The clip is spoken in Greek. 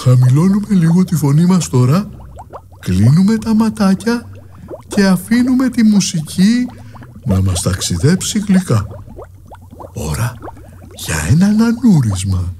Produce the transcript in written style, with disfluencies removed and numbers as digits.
Χαμηλώνουμε λίγο τη φωνή μας τώρα, κλείνουμε τα ματάκια και αφήνουμε τη μουσική να μας ταξιδέψει γλυκά. Ώρα για ένα ανούρισμα.